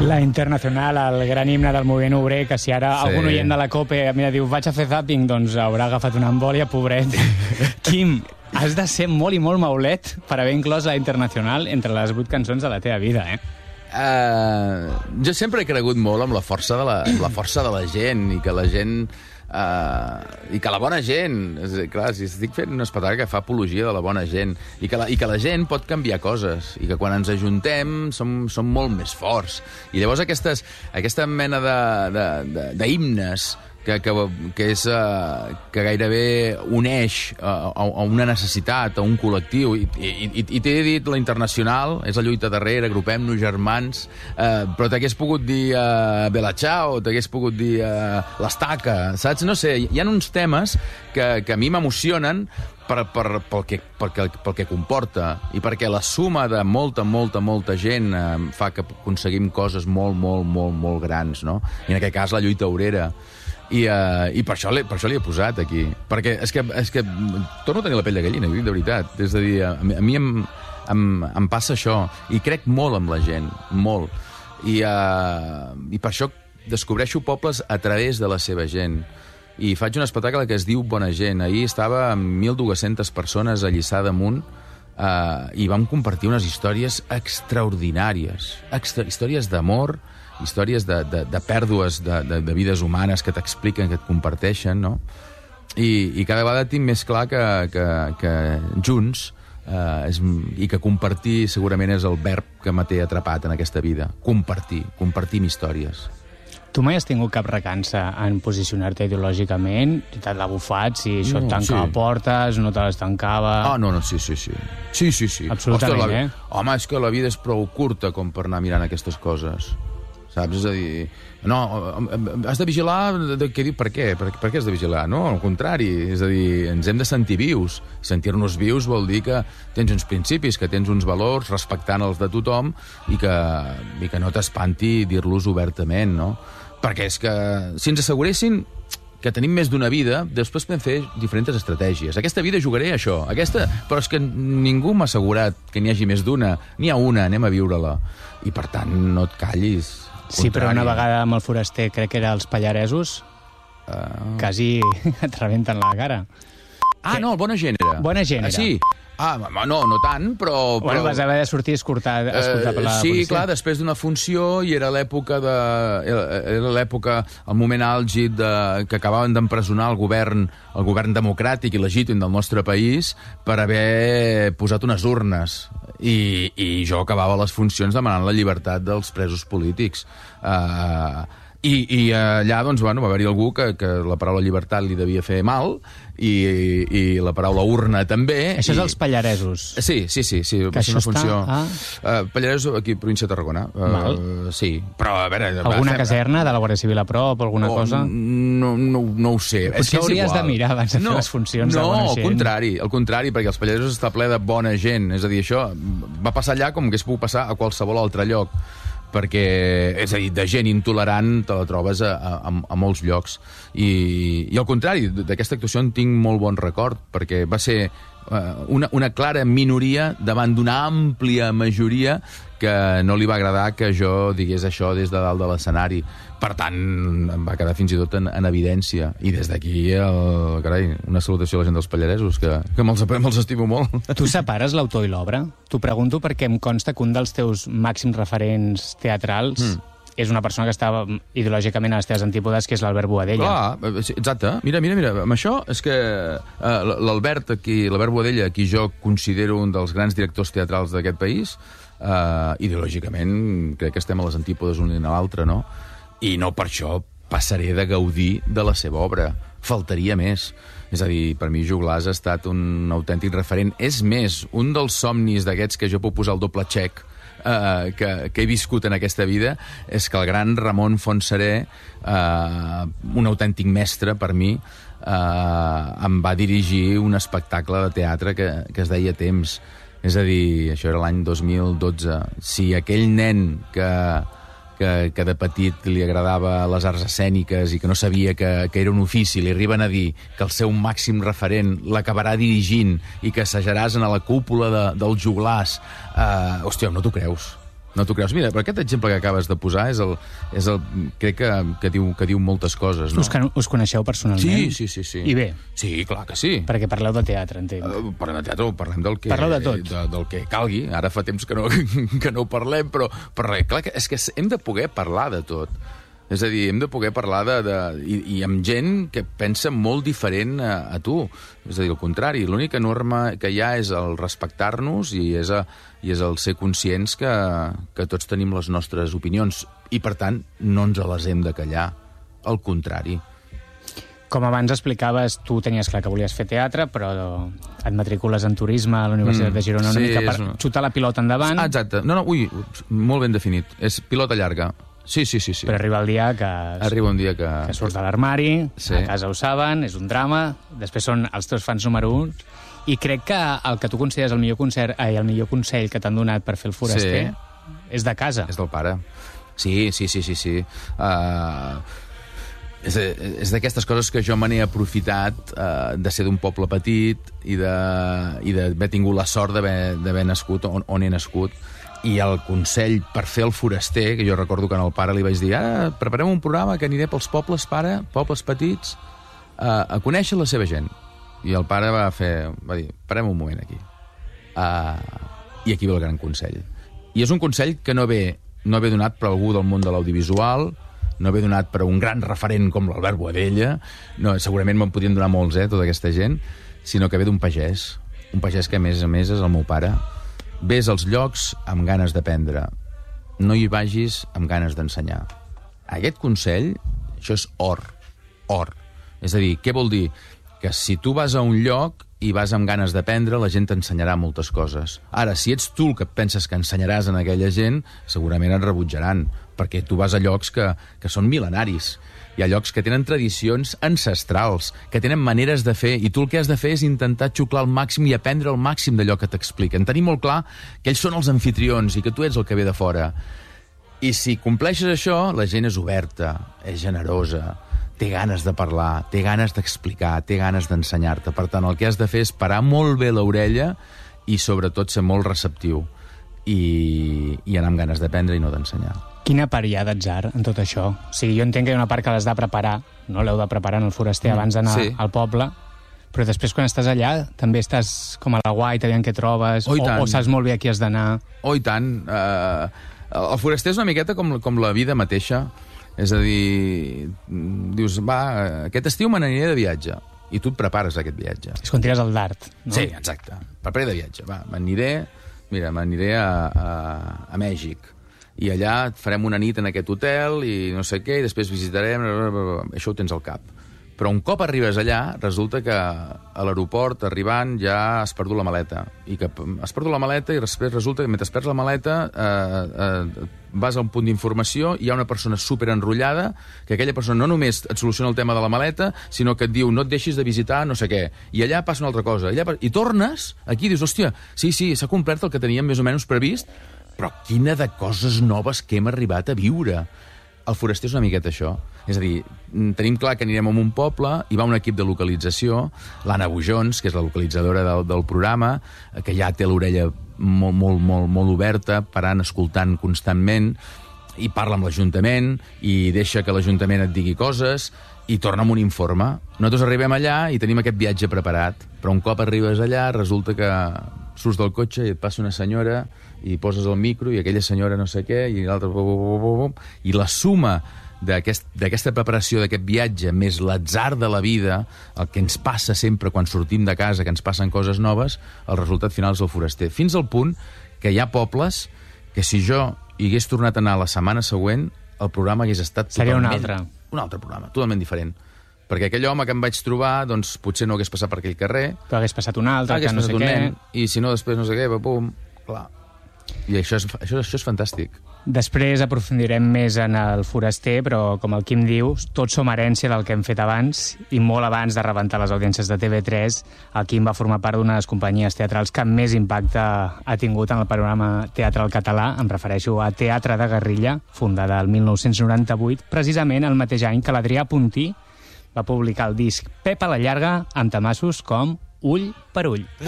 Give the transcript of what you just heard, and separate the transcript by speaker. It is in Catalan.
Speaker 1: La Internacional, el gran himne del moviment obrer, que si ara algun oient de la COPE mira, diu, vaig a fer zapping, doncs haurà agafat una embòlia, pobret. Quim, has de ser molt i molt maulet per haver inclòs la Internacional entre les 8 cançons de la teva vida,
Speaker 2: Jo sempre he cregut molt amb la força de la gent i que la gent... i que la bona gent, clar, si estic fent un espectacle que fa apologia de la bona gent i que la gent pot canviar coses i que quan ens ajuntem som molt més forts i llavors aquesta mena d'himnes que gairebé uneix a una necessitat, a un col·lectiu. I t'he dit la Internacional, és la lluita darrere, agrupem-nos germans, però t'hagués pogut dir Bella Ciao, t'hagués pogut dir l'Estaca, saps? No sé, hi ha uns temes que a mi m'emocionen pel que comporta i perquè la suma de molta gent fa que aconseguim coses molt grans, no? I en aquest cas la lluita obrera. I per això l'hi he posat aquí. Perquè és que torno a tenir la pell de gallina, de veritat. És a dir, a mi em passa això. I crec molt amb la gent, molt. I per això descobreixo pobles a través de la seva gent. I faig un espectacle que es diu Bona Gent. Ahir estava amb 1.200 persones a Lliçà d'Amunt i vam compartir unes històries extraordinàries. Històries d'amor, històries de pèrdues de vides humanes que t'expliquen, que et comparteixen, no? I cada vegada tinc més clar que junts i que compartir segurament és el verb que me té atrapat en aquesta vida. Compartim històries.
Speaker 1: Tu mai has tingut cap recança en posicionar-te ideològicament? T'ha de bufat si això et tancava portes, no te les tancava...
Speaker 2: No, sí. Sí.
Speaker 1: Absolutament,
Speaker 2: Home, és que la vida és prou curta com per anar mirant aquestes coses. Saps? És a dir, no, has de vigilar... Per què? Per què has de vigilar? No, al contrari. És a dir, ens hem de sentir vius. Sentir-nos vius vol dir que tens uns principis, que tens uns valors, respectant els de tothom, i que no t'espanti dir-los obertament, no? Perquè és que si ens asseguressin que tenim més d'una vida, després podem fer diferents estratègies. Aquesta vida jugaré a això, però és que ningú m'ha assegurat que n'hi hagi més d'una. N'hi ha una, anem a viure-la. I per tant, no et callis.
Speaker 1: Sí, però una vegada amb el foraster, crec que era els pallaresos, quasi et rebenten la cara.
Speaker 2: No, Bona Gent era.
Speaker 1: Bona Gent era.
Speaker 2: Sí. No tant, però...
Speaker 1: Bueno, vas haver de sortir escoltat per la policia.
Speaker 2: Sí, clar, després d'una funció, i era l'època, el moment àlgid que acabaven d'empresonar el govern democràtic i legítim del nostre país per haver posat unes urnes. I jo acabava les funcions demanant la llibertat dels presos polítics. I allà, doncs, va haver-hi algú que la paraula llibertat li devia fer mal i la paraula urna també.
Speaker 1: Això és els pallaresos.
Speaker 2: Sí.
Speaker 1: Que això
Speaker 2: funció. Pallaresos aquí a província de Tarragona. Sí, però a veure...
Speaker 1: Alguna caserna de la Guàrdia Civil a prop, alguna cosa?
Speaker 2: No ho sé.
Speaker 1: Potser hauries de mirar abans de fer les funcions de Bona Gent.
Speaker 2: No, al contrari, perquè els pallaresos està ple de bona gent. És a dir, això va passar allà com hagués pogut passar a qualsevol altre lloc. Perquè, és a dir, de gent intolerant te la trobes a molts llocs. I al contrari, d'aquesta actuació en tinc molt bon record, perquè va ser una clara minoria davant d'una àmplia majoria que no li va agradar que jo digués això des de dalt de l'escenari. Per tant, em va quedar fins i tot en evidència. I des d'aquí, una salutació a la gent dels pallaresos, que me'ls estimo molt.
Speaker 1: Tu separes l'autor i l'obra? T'ho pregunto perquè em consta que un dels teus màxims referents teatrals és una persona que estava ideològicament a les teves antípodes, que és l'Albert Boadella.
Speaker 2: Clar, exacte. Mira, amb això és que l'Albert Boadella, qui jo considero un dels grans directors teatrals d'aquest país, ideològicament crec que estem a les antípodes un i l'altre, no? I no per això passaré de gaudir de la seva obra. Faltaria més. És a dir, per mi Joglars ha estat un autèntic referent. És més, un dels somnis d'aquests que jo puc posar el doble xec que he viscut en aquesta vida és que el gran Ramon Fontserè, un autèntic mestre per mi, em va dirigir un espectacle de teatre que es deia Temps. És a dir, això era l'any 2012. Si aquell nen que de petit li agradava les arts escèniques i que no sabia que era un ofici, li arriben a dir que el seu màxim referent l'acabarà dirigint i que assajaràs a la cúpula dels Joglars, hòstia, no t'ho creus. No t'ho creus? Mira, però aquest exemple que acabes de posar crec que diu moltes coses, no?
Speaker 1: Us coneixeu personalment?
Speaker 2: Sí.
Speaker 1: I bé?
Speaker 2: Sí, clar que sí.
Speaker 1: Perquè parleu de teatre, entenc.
Speaker 2: Parlem de teatre, parlem del que...
Speaker 1: Parleu de tot.
Speaker 2: Del que calgui. Ara fa temps que no ho parlem, però res, clar, és que hem de poder parlar de tot. És a dir, hem de poder parlar i amb gent que pensa molt diferent a tu. És a dir, al contrari, l'única norma que hi ha és el respectar-nos i és el ser conscients que tots tenim les nostres opinions i, per tant, no ens les hem de callar. Al contrari.
Speaker 1: Com abans explicaves, tu tenies clar que volies fer teatre, però et matricules en turisme a la Universitat de Girona una mica per xutar la pilota endavant.
Speaker 2: Exacte. Molt ben definit. És pilota llarga. Sí.
Speaker 1: Però arriba el dia que...
Speaker 2: Arriba un dia que
Speaker 1: surts de l'armari, a casa ho saben, és un drama, després són els teus fans número 1, i crec que el que tu consideres el millor consell que t'han donat per fer el foraster és de casa.
Speaker 2: És del pare. Sí. És d'aquestes coses que jo me n'he aprofitat de ser d'un poble petit i d'haver tingut la sort d'haver nascut on he nascut. I el consell per fer el foraster, que jo recordo que al pare li vaig dir preparem un programa que aniré pels pobles, pare, pobles petits, a conèixer la seva gent. I el pare va dir, parem un moment aquí. I aquí ve el gran consell. I és un consell que no ve donat per algú del món de l'audiovisual, no ve donat per un gran referent com l'Albert Boadella, no, segurament me'n podien donar molts, tota aquesta gent, sinó que ve d'un pagès. Un pagès que, a més és el meu pare. Ves als llocs amb ganes d'aprendre. No hi vagis amb ganes d'ensenyar. Aquest consell, això és or. És a dir, què vol dir? Que si tu vas a un lloc i vas amb ganes d'aprendre, la gent t'ensenyarà moltes coses. Ara, si ets tu el que penses que ensenyaràs a aquella gent, segurament et rebutjaran, perquè tu vas a llocs que són mil·lenaris. Hi ha llocs que tenen tradicions ancestrals, que tenen maneres de fer, i tu el que has de fer és intentar xuclar al màxim i aprendre el màxim d'allò que t'expliquen. Tenir molt clar que ells són els anfitrions i que tu ets el que ve de fora. I si compleixes això, la gent és oberta, és generosa, té ganes de parlar, té ganes d'explicar, té ganes d'ensenyar-te. Per tant, el que has de fer és parar molt bé l'orella i, sobretot, ser molt receptiu i anar amb ganes d'aprendre i no d'ensenyar.
Speaker 1: Quina part hi ha d'atzar en tot això? O sigui, jo entenc que hi ha una part que l'has de preparar, no? L'heu de preparar en el foraster abans d'anar al poble, però després quan estàs allà també estàs com a la guaita, aviam què trobes, o saps molt bé a qui has d'anar.
Speaker 2: I tant. El foraster és una miqueta com la vida mateixa. És a dir, dius, aquest estiu me n'aniré de viatge. I tu et prepares aquest viatge.
Speaker 1: És quan tires el dard, no?
Speaker 2: Sí, exacte. Prepara de viatge. M'aniré a Mèxic. I allà farem una nit en aquest hotel i no sé què, i després visitarem... Això ho tens al cap. Però un cop arribes allà, resulta que a l'aeroport, arribant, ja has perdut la maleta. I que has perdut la maleta i després resulta que mentre perds la maleta vas a un punt d'informació i hi ha una persona superenrotllada que aquella persona no només et soluciona el tema de la maleta, sinó que et diu no et deixis de visitar no sé què. I allà passa una altra cosa. I tornes, aquí dius, hòstia, sí, s'ha complert el que teníem més o menys previst, però quina de coses noves que hem arribat a viure. El foraster és una miqueta això. És a dir, tenim clar que anirem a un poble, hi va un equip de localització, l'Anna Bujons, que és la localitzadora del programa, que ja té l'orella molt oberta, parant, escoltant constantment, i parla amb l'Ajuntament, i deixa que l'Ajuntament et digui coses, i torna amb un informe. Nosaltres arribem allà i tenim aquest viatge preparat, però un cop arribes allà resulta que surts del cotxe i et passa una senyora i poses el micro i aquella senyora no sé què i l'altra... I la suma d'aquesta preparació d'aquest viatge més l'atzar de la vida, el que ens passa sempre quan sortim de casa, que ens passen coses noves, el resultat final és el foraster. Fins al punt que hi ha pobles que si jo hi hagués tornat a anar la setmana següent, el programa hagués estat
Speaker 1: seria
Speaker 2: totalment... Un altre programa, totalment diferent. Perquè aquell home que em vaig trobar, doncs potser no hagués passat per aquell carrer.
Speaker 1: Però hagués passat un altre, que no sé què.
Speaker 2: I si no, després no sé què, pum, clar. I això és fantàstic.
Speaker 1: Després aprofundirem més en el foraster, però com el Quim diu, tots som herència del que hem fet abans, i molt abans de rebentar les audiències de TV3, el Quim va formar part d'una de les companyies teatrals que més impacte ha tingut en el panorama teatral català. Em refereixo a Teatre de Guerrilla, fundada el 1998, precisament el mateix any que l'Adrià Puntí va publicar el disc Pep a la llarga, amb temassos com Ull per Ull.